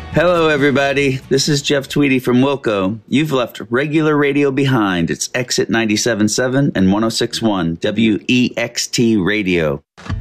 Hello, everybody. This is Jeff Tweedy from Wilco. You've left regular radio behind. It's Exit 97.7 and 106.1 WEXT Radio.